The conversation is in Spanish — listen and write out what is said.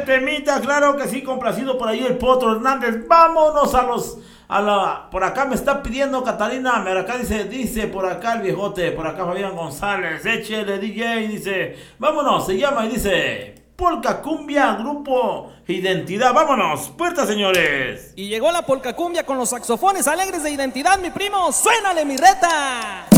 temita, claro que sí, complacido por ahí el Potro Hernández. Vámonos por acá me está pidiendo Catalina, acá dice por acá el viejote, por acá Fabián González, échele DJ, dice, vámonos, se llama y dice, Polka Cumbia, Grupo Identidad, vámonos, puerta señores. Y llegó la Polka Cumbia con los saxofones alegres de Identidad, mi primo, suénale mi reta.